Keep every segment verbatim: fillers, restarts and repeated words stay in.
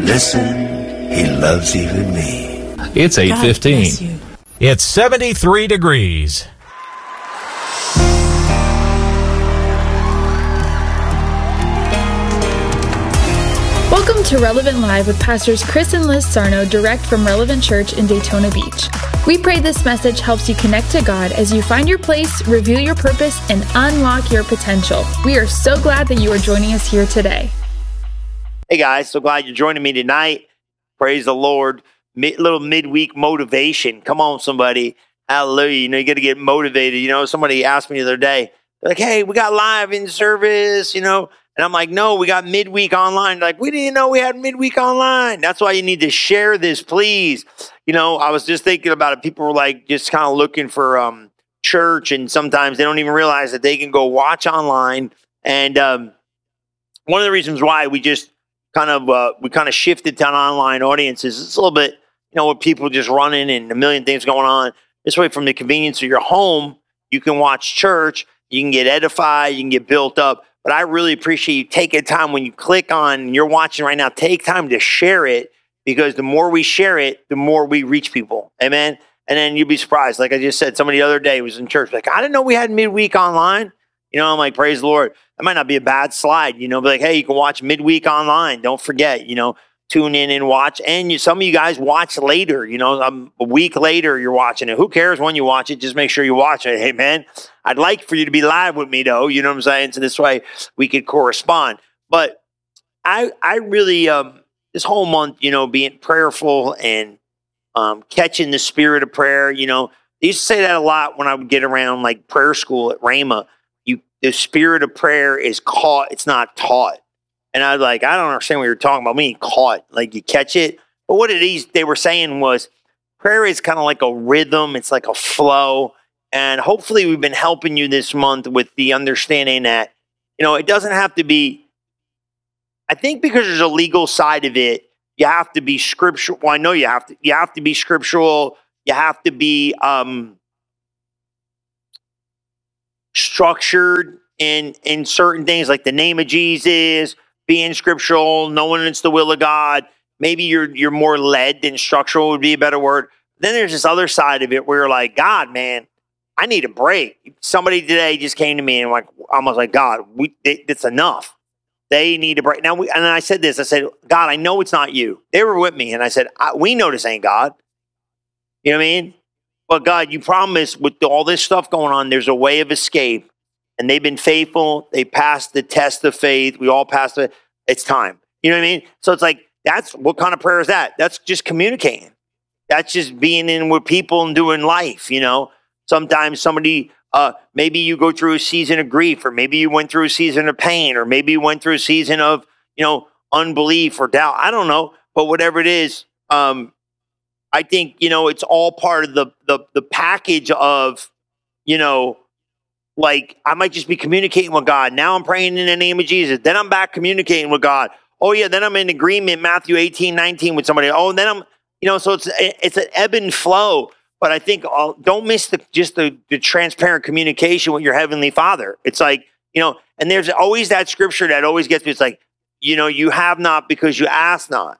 Listen, he loves even me. It's eight fifteen. It's seventy-three degrees. Welcome to Relevant Live with Pastors Chris and Liz Sarno, direct from Relevant Church in Daytona Beach. We pray this message helps you connect to God as you find your place, reveal your purpose, and unlock your potential. We are so glad that you are joining us here today. Hey guys, so glad you're joining me tonight. Praise the Lord. Mid, little midweek motivation. Come on, somebody. Hallelujah. You know, you got to get motivated. You know, somebody asked me the other day, like, hey, we got live in service, you know. And I'm like, no, we got midweek online. Like, we didn't know we had midweek online. That's why you need to share this, please. You know, I was just thinking about it. People were like just kind of looking for um, church, and sometimes they don't even realize that they can go watch online. And um, one of the reasons why we just kind of uh, we kind of shifted to an online audiences, it's a little bit, you know, with people just running and a million things going on. This way, from the convenience of your home, you can watch church, you can get edified, you can get built up. But I really appreciate you taking time when you click on, you're watching right now, take time to share it, because the more we share it, the more we reach people. Amen. And then you'd be surprised. Like I just said, somebody the other day was in church, like, I didn't know we had midweek online. You know, I'm like, praise the Lord. That might not be a bad slide, you know, but like, hey, you can watch midweek online. Don't forget, you know, tune in and watch. And you, some of you guys watch later, you know, um, a week later you're watching it. Who cares when you watch it? Just make sure you watch it. Hey, man, I'd like for you to be live with me, though. You know what I'm saying? So this way we could correspond. But I, I really, um, this whole month, you know, being prayerful and um, catching the spirit of prayer, you know, they used to say that a lot when I would get around like prayer school at Rhema. You, the spirit of prayer is caught. It's not taught. And I was like, I don't understand what you're talking about. Me caught, like you catch it. But what it is they were saying was prayer is kind of like a rhythm. It's like a flow. And hopefully we've been helping you this month with the understanding that, you know, it doesn't have to be, I think because there's a legal side of it, you have to be scriptural. Well, I know you have to, you have to be scriptural. You have to be um, structured in, in certain things like the name of Jesus, being scriptural, knowing it's the will of God. Maybe you're you're more led than structural would be a better word. Then there's this other side of it where you're like, God, man, I need a break. Somebody today just came to me and like almost like, God, we they, it's enough. They need a break. Now, we, and I said this, I said, God, I know it's not you. They were with me. And I said, I, we know this ain't God. You know what I mean? But God, you promised with all this stuff going on, there's a way of escape. And they've been faithful. They passed the test of faith. We all passed it. It's time. You know what I mean? So it's like, that's what kind of prayer is that? That's just communicating. That's just being in with people and doing life, you know? Sometimes somebody, uh, maybe you go through a season of grief, or maybe you went through a season of pain, or maybe you went through a season of, you know, unbelief or doubt. I don't know. But whatever it is, um, I think, you know, it's all part of the the the package of, you know, like, I might just be communicating with God. Now I'm praying in the name of Jesus. Then I'm back communicating with God. Oh, yeah, then I'm in agreement, Matthew eighteen, nineteen with somebody. Oh, and then I'm, you know, so it's it's an ebb and flow. But I think I'll, don't miss the just the, the transparent communication with your Heavenly Father. It's like, you know, and there's always that scripture that always gets me. It's like, you know, you have not because you ask not.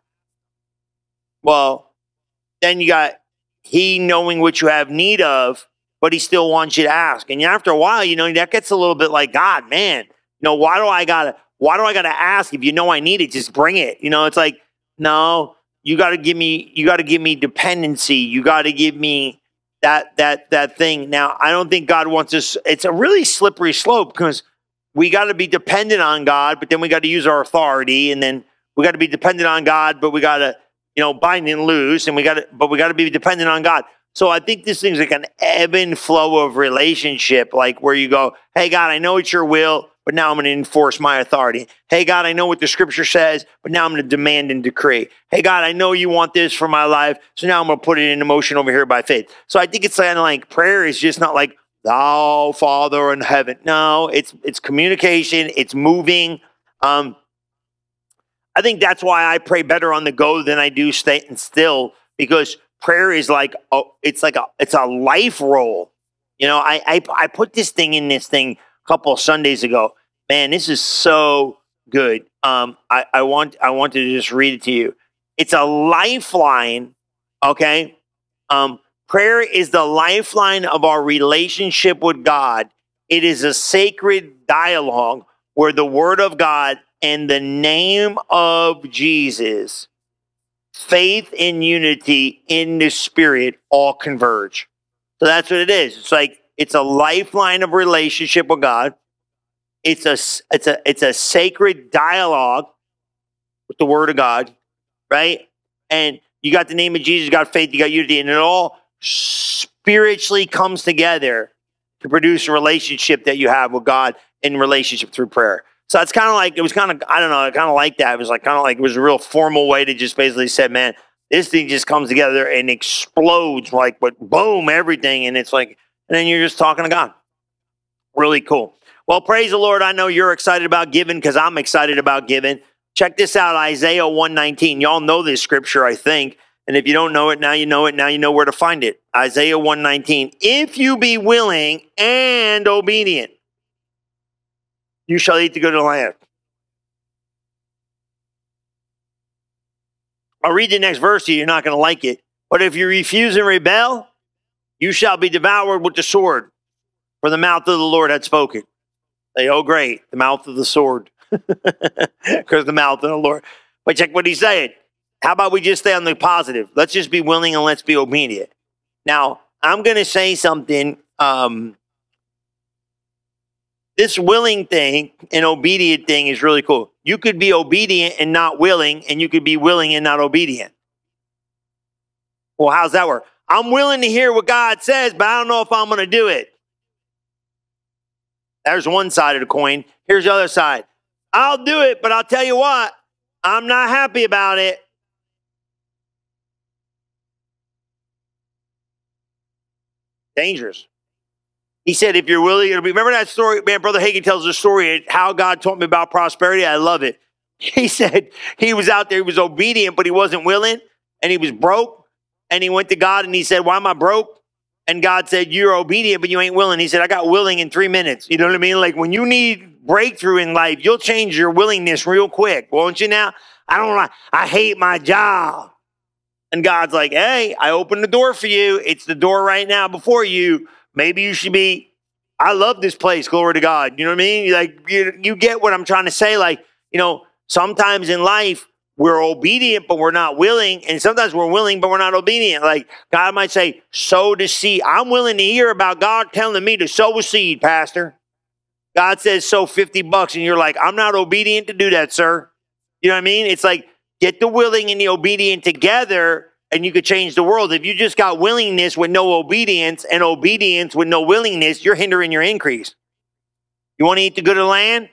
Well, then you got He knowing what you have need of, but He still wants you to ask. And after a while, you know, that gets a little bit like, God, man, you know, why do I gotta, why do I gotta ask? If you know I need it, just bring it. You know, it's like, no, you gotta give me, you gotta give me dependency. You gotta give me that, that, that thing. Now, I don't think God wants us, it's a really slippery slope, because we gotta be dependent on God, but then we gotta use our authority, and then we gotta be dependent on God, but we gotta, you know, bind and loose, and we gotta, but we gotta be dependent on God. So I think this thing's like an ebb and flow of relationship, like where you go, hey, God, I know it's your will, but now I'm going to enforce my authority. Hey, God, I know what the scripture says, but now I'm going to demand and decree. Hey, God, I know you want this for my life, so now I'm going to put it into motion over here by faith. So I think it's kind of like prayer is just not like, thou, Father in heaven. No, it's it's communication. It's moving. Um, I think that's why I pray better on the go than I do staying still, because prayer is like, a, it's like a, it's a life role. You know, I, I, I put this thing in this thing a couple of Sundays ago. Man, this is so good. Um, I, I want, I wanted to just read it to you. It's a lifeline, okay? Um, prayer is the lifeline of our relationship with God. It is a sacred dialogue where the word of God and the name of Jesus, faith and unity in the Spirit all converge. So that's what it is. It's like it's a lifeline of relationship with God. It's a it's a it's a sacred dialogue with the Word of God, right? And you got the name of Jesus, you got faith, you got unity, and it all spiritually comes together to produce a relationship that you have with God in relationship through prayer. So it's kind of like, it was kind of, I don't know, I kind of like that. It was like kind of like, it was a real formal way to just basically say, man, this thing just comes together and explodes like, but boom, everything. And it's like, and then you're just talking to God. Really cool. Well, praise the Lord. I know you're excited about giving because I'm excited about giving. Check this out, Isaiah one nineteen. Y'all know this scripture, I think. And if you don't know it, now you know it. Now you know where to find it. Isaiah one nineteen. If you be willing and obedient, you shall eat the good of the land. I'll read the next verse to you. You're not going to like it. But if you refuse and rebel, you shall be devoured with the sword. For the mouth of the Lord had spoken. Say, oh, great, the mouth of the sword. Because the mouth of the Lord. But check what he's saying. How about we just stay on the positive? Let's just be willing and let's be obedient. Now, I'm going to say something. Um, this willing thing and obedient thing is really cool. You could be obedient and not willing, and you could be willing and not obedient. Well, how's that work? I'm willing to hear what God says, but I don't know if I'm going to do it. There's one side of the coin. Here's the other side. I'll do it, but I'll tell you what, I'm not happy about it. Dangerous. He said, if you're willing, it'll be, remember that story? Man, Brother Hagin tells the story, how God taught me about prosperity. I love it. He said he was out there, he was obedient, but he wasn't willing, and he was broke. And he went to God and he said, why am I broke? And God said, you're obedient, but you ain't willing. He said, I got willing in three minutes. You know what I mean? Like when you need breakthrough in life, you'll change your willingness real quick, won't you now? I don't like, I hate my job. And God's like, hey, I opened the door for you. It's the door right now before you. Maybe you should be, I love this place, glory to God. You know what I mean? Like, you, you get what I'm trying to say? Like, you know, sometimes in life, we're obedient, but we're not willing. And sometimes we're willing, but we're not obedient. Like God might say, sow the seed. I'm willing to hear about God telling me to sow a seed, Pastor. God says, sow fifty bucks. And you're like, I'm not obedient to do that, sir. You know what I mean? It's like, get the willing and the obedient together and you could change the world. If you just got willingness with no obedience and obedience with no willingness, you're hindering your increase. You want to eat the good of the land?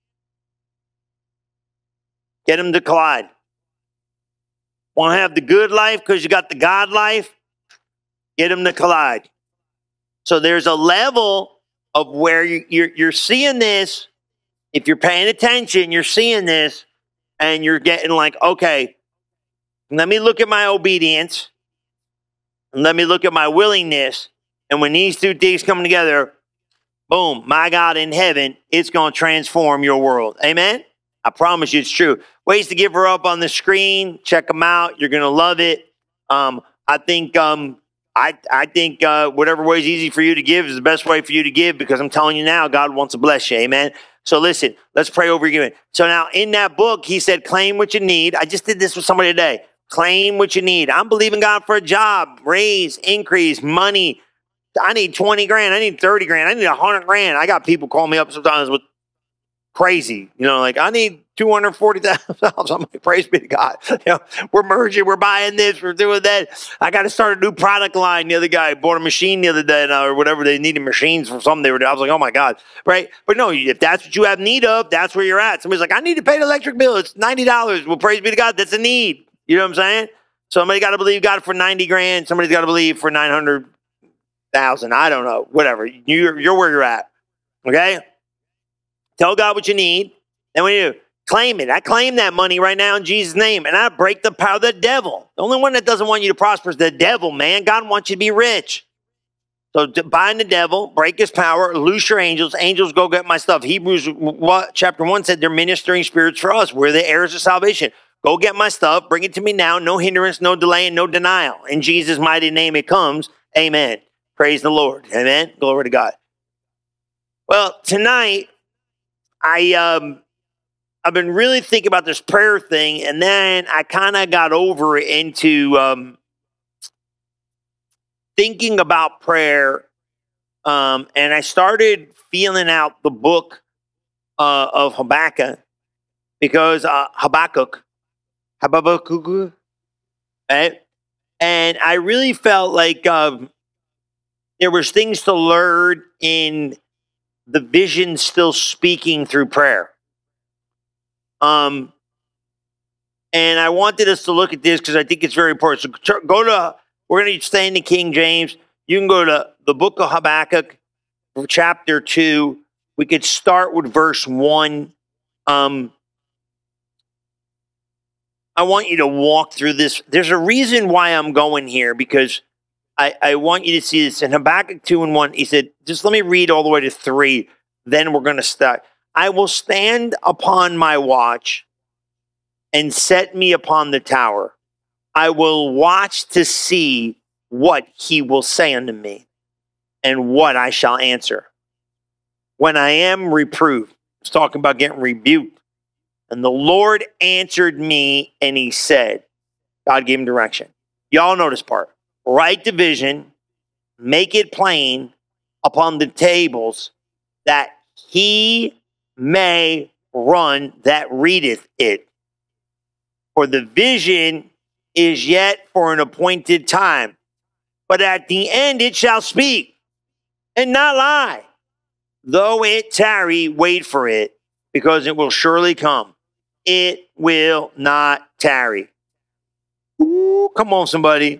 Get them to collide. Want to have the good life because you got the God life? Get them to collide. So there's a level of where you, you're, you're seeing this. If you're paying attention, you're seeing this and you're getting like, okay, let me look at my obedience and let me look at my willingness. And when these two things come together, boom, my God in heaven, it's going to transform your world. Amen? I promise you it's true. Ways to give her up on the screen. Check them out. You're going to love it. Um, I think um, I, I think uh, whatever way is easy for you to give is the best way for you to give because I'm telling you now, God wants to bless you. Amen. So listen, let's pray over your giving. So now in that book, he said, claim what you need. I just did this with somebody today. Claim what you need. I'm believing God for a job, raise, increase, money. I need twenty grand. I need thirty grand. I need one hundred grand. I got people call me up sometimes with crazy, you know, like I need two hundred forty thousand dollars. I'm like, praise be to God. You know, we're merging, we're buying this, we're doing that. I got to start a new product line. The other guy bought a machine the other day uh, or whatever. They needed machines for something they were doing. I was like, oh my God. Right. But no, if that's what you have need of, that's where you're at. Somebody's like, I need to pay the electric bill. It's ninety dollars. Well, praise be to God. That's a need. You know what I'm saying? Somebody got to believe God for ninety grand. Somebody's got to believe for nine hundred thousand. I don't know. Whatever. You're, you're where you're at. Okay. Tell God what you need. And when you claim it, I claim that money right now in Jesus' name. And I break the power of the devil. The only one that doesn't want you to prosper is the devil, man. God wants you to be rich. So bind the devil, break his power, loose your angels. Angels, go get my stuff. Hebrews what, chapter one said they're ministering spirits for us. We're the heirs of salvation. Go get my stuff. Bring it to me now. No hindrance, no delay, and no denial. In Jesus' mighty name it comes. Amen. Praise the Lord. Amen. Glory to God. Well, tonight, I, um, I've been really thinking about this prayer thing, and then I kind of got over into um, thinking about prayer, um, and I started feeling out the book uh, of Habakkuk, because uh, Habakkuk, Habakkuk, right? And I really felt like um, there was things to learn in the vision still speaking through prayer. Um, and I wanted us to look at this because I think it's very important. So go to, we're going to stay in the King James. You can go to the book of Habakkuk, chapter two. We could start with verse one. Um, I want you to walk through this. There's a reason why I'm going here, because I, I want you to see this. In Habakkuk two and one, he said, just let me read all the way to three, then we're going to start. I will stand upon my watch and set me upon the tower. I will watch to see what he will say unto me and what I shall answer. When I am reproved, it's talking about getting rebuked. And the Lord answered me and he said, God gave him direction. Y'all know this part. Write the vision, make it plain upon the tables, that he may run that readeth it. For the vision is yet for an appointed time, but at the end it shall speak and not lie. Though it tarry, wait for it, because it will surely come. It will not tarry. Ooh, come on, somebody.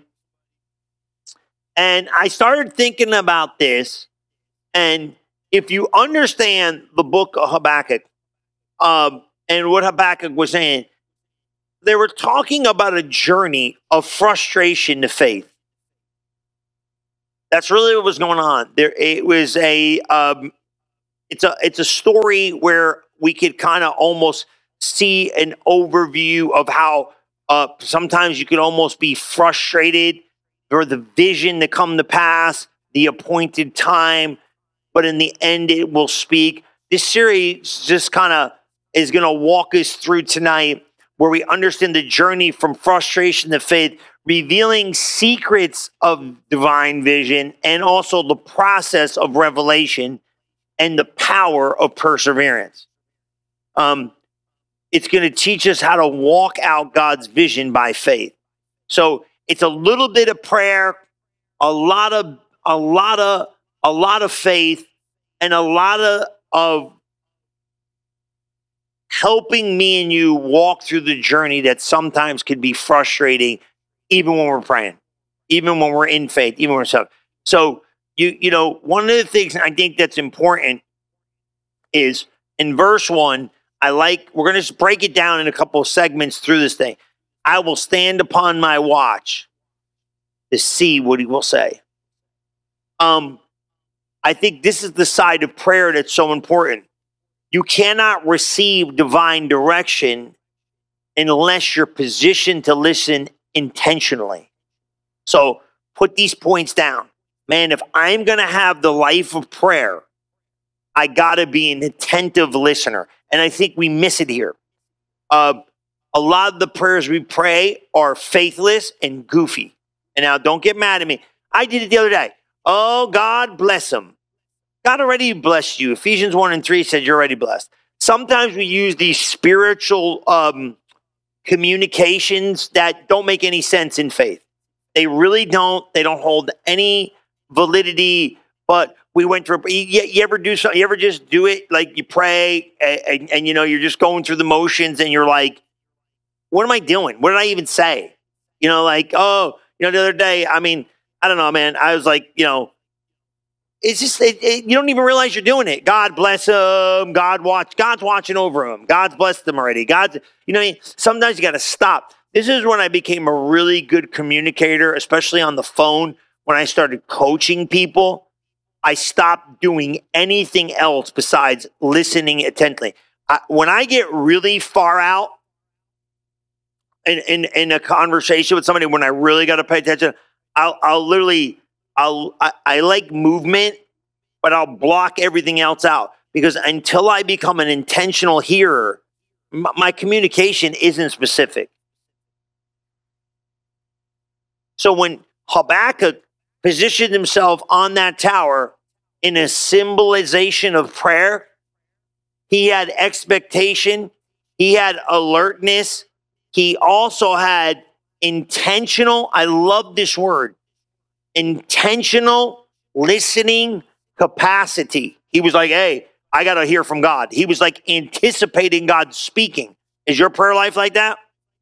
And I started thinking about this, and if you understand the book of Habakkuk, um, and what Habakkuk was saying, they were talking about a journey of frustration to faith. That's really what was going on. There, it was a, um, it's a, it's a story where we could kind of almost see an overview of how uh, sometimes you could almost be frustrated for the vision to come to pass, the appointed time, but in the end it will speak. This series just kind of is going to walk us through tonight, where we understand the journey from frustration to faith, revealing secrets of divine vision and also the process of revelation and the power of perseverance. Um, it's going to teach us how to walk out God's vision by faith. So it's a little bit of prayer, a lot of, a lot of, a lot of faith, and a lot of, of helping me and you walk through the journey that sometimes can be frustrating, even when we're praying, even when we're in faith, even when we're stuff. So you, you know, one of the things I think that's important is in verse one. I like, we're going to just break it down in a couple of segments through this thing. I will stand upon my watch to see what he will say. Um, I think this is the side of prayer that's so important. You cannot receive divine direction unless you're positioned to listen intentionally. So put these points down. Man, if I'm going to have the life of prayer, I got to be an attentive listener. And I think we miss it here. Uh, a lot of the prayers we pray are faithless and goofy. And now don't get mad at me. I did it the other day. Oh, God bless them. God already blessed you. Ephesians one and three said you're already blessed. Sometimes we use these spiritual um, communications that don't make any sense in faith. They really don't. They don't hold any validity. But we went through, you, you ever do something, you ever just do it, like you pray and, and, and, you know, you're just going through the motions and you're like, what am I doing? What did I even say? You know, like, oh, you know, the other day, I mean, I don't know, man. I was like, you know, it's just, it, it, you don't even realize you're doing it. God bless them. God watch, God's watching over them. God's blessed them already. God's, you know, sometimes you got to stop. This is when I became a really good communicator, especially on the phone, when I started coaching people. I stopped doing anything else besides listening intently. I, when I get really far out, in, in, in a conversation with somebody, when I really got to pay attention, I'll, I'll literally, I'll, I, I like movement, but I'll block everything else out, because until I become an intentional hearer, my, my communication isn't specific. So when Habakkuk positioned himself on that tower in a symbolization of prayer, he had expectation, he had alertness, he also had intentional, I love this word, intentional listening capacity. He was like, hey, I got to hear from God. He was like anticipating God speaking. Is your prayer life like that?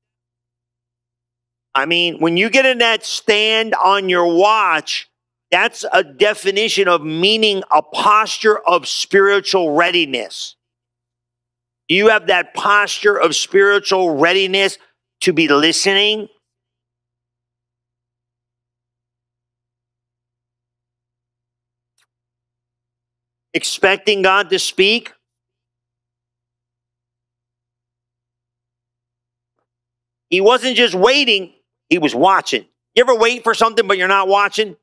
I mean, when you get in that stand on your watch, that's a definition of meaning a posture of spiritual readiness. You have that posture of spiritual readiness to be listening. Expecting God to speak. He wasn't just waiting, he was watching. You ever wait for something but you're not watching?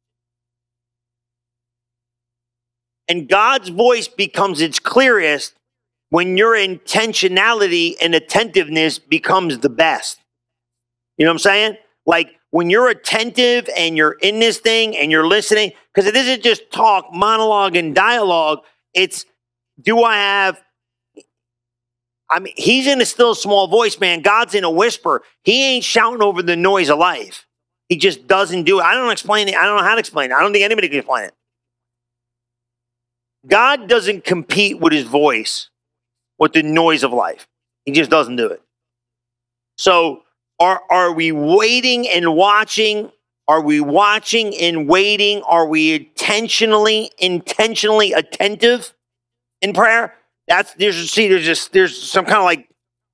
And God's voice becomes its clearest when your intentionality and attentiveness becomes the best. You know what I'm saying? Like when you're attentive and you're in this thing and you're listening, because it isn't just talk, monologue, and dialogue. It's, do I have, I mean, he's in a still small voice, man. God's in a whisper. He ain't shouting over the noise of life. He just doesn't do it. I don't explain it. I don't know how to explain it. I don't think anybody can explain it. God doesn't compete with his voice with the noise of life. He just doesn't do it. So are, are we waiting and watching? Are we watching and waiting? Are we intentionally, intentionally attentive in prayer? That's, there's, see, there's just, there's some kind of like.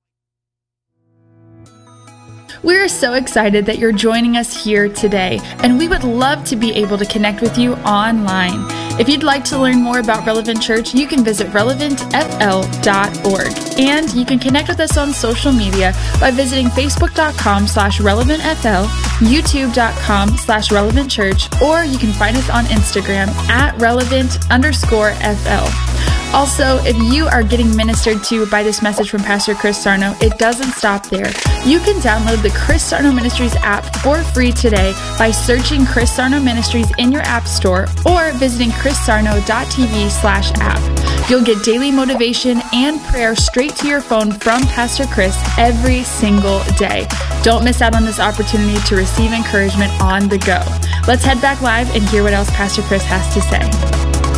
We're so excited that you're joining us here today, and we would love to be able to connect with you online. If you'd like to learn more about Relevant Church, you can visit relevant f l dot org. And you can connect with us on social media by visiting facebook.com slash relevantfl, youtube.com slash relevantchurch, or you can find us on Instagram at relevant underscore fl. Also, if you are getting ministered to by this message from Pastor Chris Sarno, it doesn't stop there. You can download the Chris Sarno Ministries app for free today by searching Chris Sarno Ministries in your app store or visiting chrissarno.tv slash app. You'll get daily motivation and prayer straight to your phone from Pastor Chris every single day. Don't miss out on this opportunity to receive encouragement on the go. Let's head back live and hear what else Pastor Chris has to say.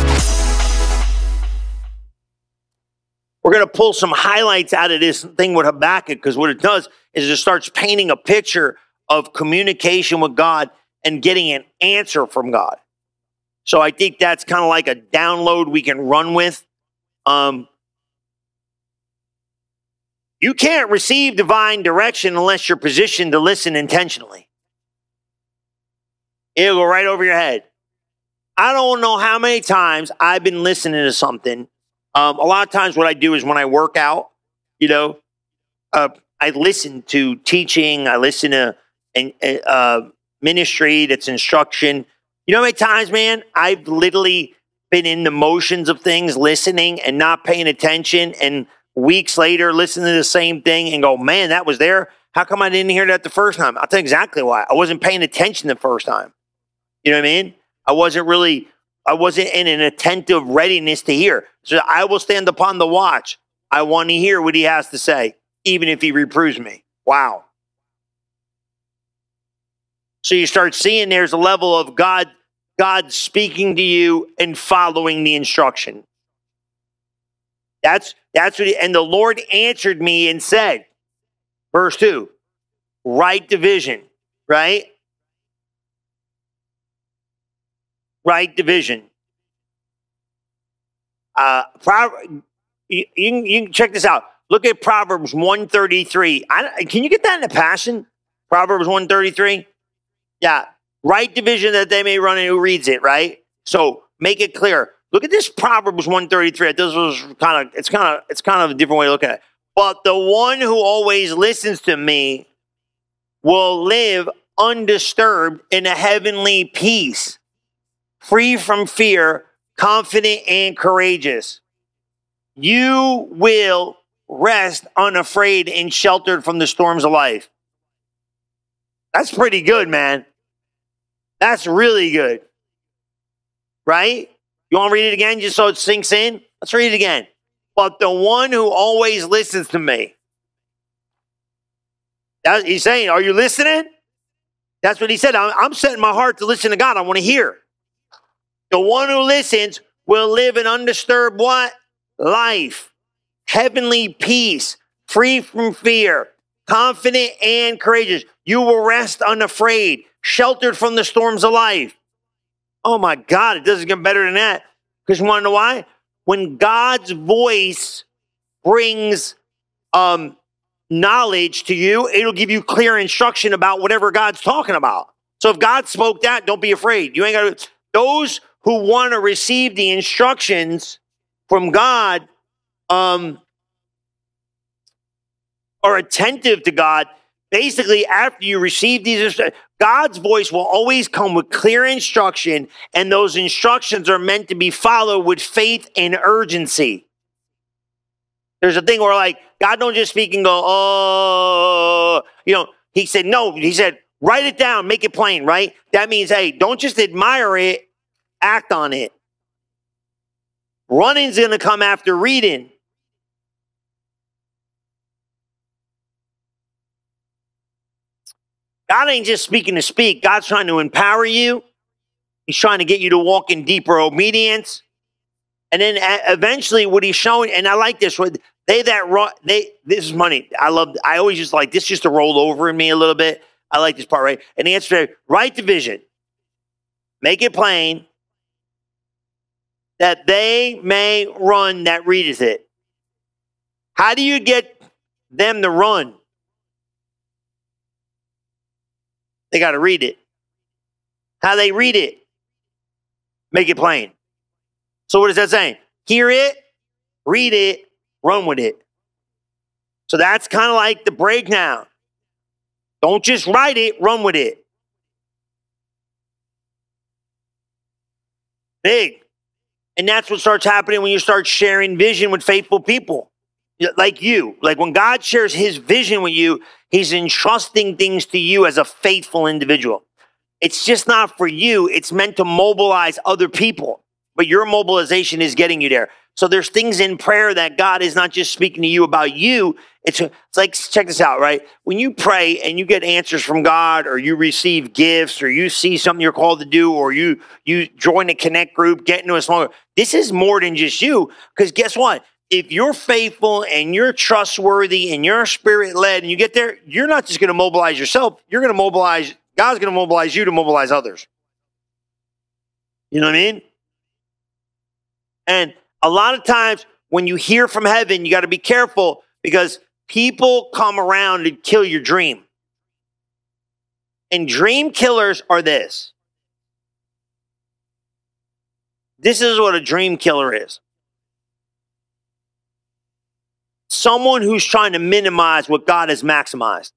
We're going to pull some highlights out of this thing with Habakkuk, because what it does is it starts painting a picture of communication with God and getting an answer from God. So I think that's kind of like a download we can run with. Um, you can't receive divine direction unless you're positioned to listen intentionally. It'll go right over your head. I don't know how many times I've been listening to something. Um, a lot of times what I do is when I work out, you know, uh, I listen to teaching, I listen to an, uh, ministry that's instruction. You know how many times, man, I've literally been in the motions of things, listening and not paying attention, and weeks later listening to the same thing and go, man, that was there. How come I didn't hear that the first time? I'll tell you exactly why. I wasn't paying attention the first time. You know what I mean? I wasn't really... I wasn't in an attentive readiness to hear. So I will stand upon the watch. I want to hear what he has to say, even if he reproves me. Wow. So you start seeing there's a level of God, God speaking to you and following the instruction. That's, that's what he, and the Lord answered me and said, verse two, right division, right? Right division. Uh, Pro- you, you, can, you can check this out. Look at Proverbs one thirty-three. I, can you get that in the Passion? Proverbs one thirty-three? Yeah. Right division that they may run in who reads it, right? So make it clear. Look at this Proverbs one thirty-three. This was kind of, it's kind of, it's kind of a different way to look at it. But the one who always listens to me will live undisturbed in a heavenly peace, free from fear, confident and courageous. You will rest unafraid and sheltered from the storms of life. That's pretty good, man. That's really good. Right? You want to read it again just so it sinks in? Let's read it again. But the one who always listens to me. That, he's saying, are you listening? That's what he said. I'm, I'm setting my heart to listen to God. I want to hear. The one who listens will live an undisturbed what? Life. Heavenly peace. Free from fear. Confident and courageous. You will rest unafraid. Sheltered from the storms of life. Oh my God, it doesn't get better than that. Because you want to know why? When God's voice brings um, knowledge to you, it'll give you clear instruction about whatever God's talking about. So if God spoke that, don't be afraid. You ain't got to. Those who want to receive the instructions from God um, are attentive to God. Basically, after you receive these instructions, God's voice will always come with clear instruction, and those instructions are meant to be followed with faith and urgency. There's a thing where, like, God don't just speak and go, oh, you know, he said, no, he said, write it down, make it plain, right? That means, hey, don't just admire it, act on it. Running's going to come after reading. God ain't just speaking to speak. God's trying to empower you. He's trying to get you to walk in deeper obedience. And then eventually what he's showing, and I like this, they that run, they, this is money. I love, I always just like this just to roll over in me a little bit. I like this part, right? And the answer is, write the vision. Make it plain that they may run that readeth it. How do you get them to run? They got to read it. How they read it? Make it plain. So what is that saying? Hear it, read it, run with it. So that's kind of like the breakdown. Don't just write it, run with it. Big. And that's what starts happening when you start sharing vision with faithful people. Like you. Like when God shares his vision with you, he's entrusting things to you as a faithful individual. It's just not for you. It's meant to mobilize other people. But your mobilization is getting you there. So there's things in prayer that God is not just speaking to you about you. It's, it's like, check this out, right? When you pray and you get answers from God, or you receive gifts, or you see something you're called to do, or you, you join a connect group, get into a small group, this is more than just you. Because guess what? If you're faithful and you're trustworthy and you're spirit-led and you get there, you're not just going to mobilize yourself. You're going to mobilize, God's going to mobilize you to mobilize others. You know what I mean? And a lot of times when you hear from heaven, you got to be careful because people come around to kill your dream. And dream killers are this. This is what a dream killer is. Someone who's trying to minimize what God has maximized.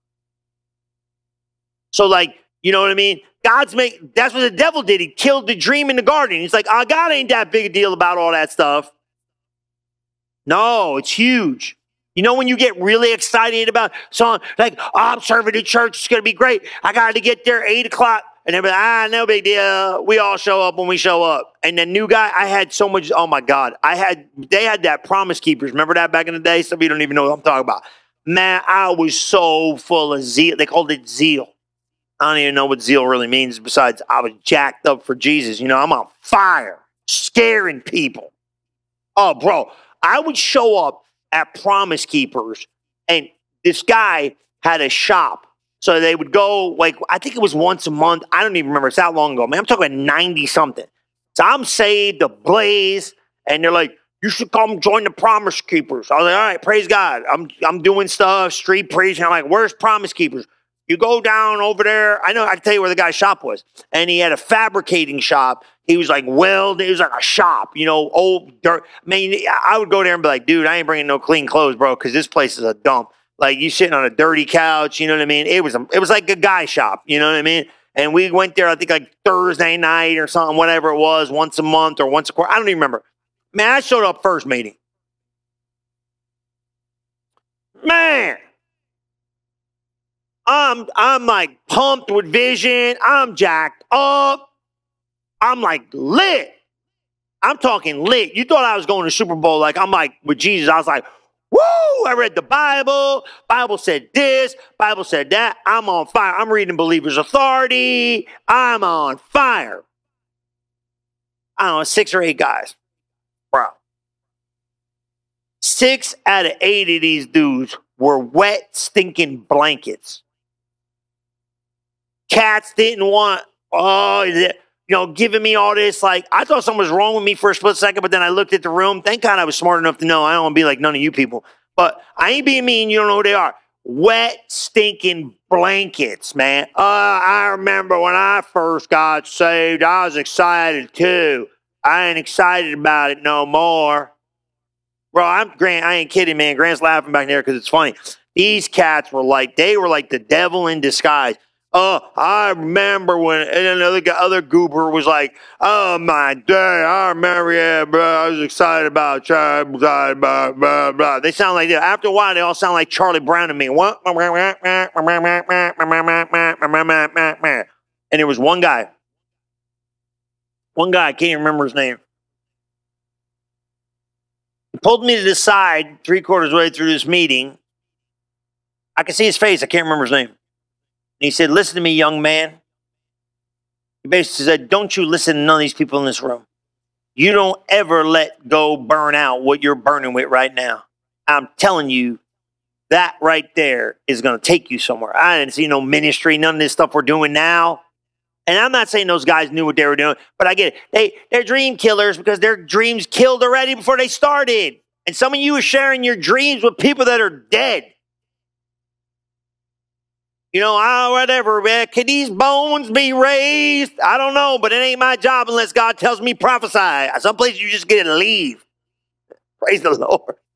So like, you know what I mean? God's make, that's what the devil did. He killed the dream in the garden. He's like, oh, God ain't that big a deal about all that stuff. No, it's huge. You know when you get really excited about something, like, oh, I'm serving the church, it's going to be great. I got to get there eight o'clock. And they're like, ah, no big deal. We all show up when we show up. And the new guy, I had so much, oh my God. I had, they had that Promise Keepers. Remember that back in the day? Some of you don't even know what I'm talking about. Man, I was so full of zeal. They called it zeal. I don't even know what zeal really means besides I was jacked up for Jesus. You know, I'm on fire, scaring people. Oh, bro, I would show up at Promise Keepers, and this guy had a shop. So they would go, like, I think it was once a month. I don't even remember. It's that long ago. Man, I'm talking about ninety-something. So I'm saved, ablaze, and they're like, you should come join the Promise Keepers. I was like, all right, praise God. I'm I'm doing stuff, street preaching. I'm like, where's Promise Keepers? You go down over there. I know, I can tell you where the guy's shop was. And he had a fabricating shop. He was like, well, it was like a shop, you know, old dirt. I mean, I would go there and be like, dude, I ain't bringing no clean clothes, bro, because this place is a dump. Like you sitting on a dirty couch, you know what I mean? It was a, it was like a guy shop, you know what I mean? And we went there, I think like Thursday night or something, whatever it was, once a month or once a quarter. I don't even remember. Man, I showed up first meeting. Man, I'm I'm like pumped with vision. I'm jacked up. I'm like lit. I'm talking lit. You thought I was going to Super Bowl like I'm like with Jesus. I was like, woo! I read the Bible. Bible said this. Bible said that. I'm on fire. I'm reading Believer's Authority. I'm on fire. I don't know, six or eight guys. Bro. Six out of eight of these dudes were wet, stinking blankets. Cats didn't want, oh, you know, giving me all this. Like, I thought something was wrong with me for a split second, but then I looked at the room. Thank God I was smart enough to know I don't want to be like none of you people. But I ain't being mean. You don't know who they are. Wet, stinking blankets, man. Uh, I remember when I first got saved, I was excited too. I ain't excited about it no more. Bro, I'm Grant. I ain't kidding, man. Grant's laughing back there because it's funny. These cats were like, they were like the devil in disguise. Oh, I remember when and another guy, other goober was like, oh my day, I remember, yeah, bro, I was excited about church, blah, blah, blah, blah. They sound like that. After a while, they all sound like Charlie Brown to me. What? And there was one guy. One guy, I can't even remember his name. He pulled me to the side three quarters way through this meeting. I can see his face. I can't remember his name. And he said, listen to me, young man. He basically said, don't you listen to none of these people in this room. You don't ever let go burn out what you're burning with right now. I'm telling you, that right there is going to take you somewhere. I didn't see no ministry, none of this stuff we're doing now. And I'm not saying those guys knew what they were doing, but I get it. They, they're dream killers because their dreams killed already before they started. And some of you are sharing your dreams with people that are dead. You know, oh, whatever, man. Can these bones be raised? I don't know, but it ain't my job unless God tells me prophesy. Some places you just get to leave. Praise the Lord.